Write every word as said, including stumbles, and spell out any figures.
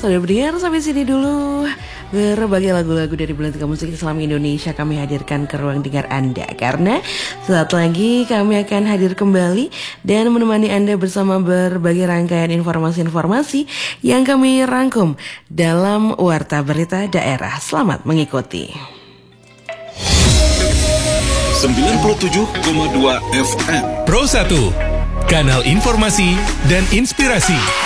Sudah berdengar sampai sini dulu berbagai lagu-lagu dari Belantika Musik Islam Indonesia kami hadirkan ke ruang dengar Anda. Karena saat lagi kami akan hadir kembali dan menemani Anda bersama berbagai rangkaian informasi-informasi yang kami rangkum dalam Warta Berita Daerah. Selamat mengikuti. sembilan puluh tujuh koma dua F M Pro satu, kanal informasi dan inspirasi.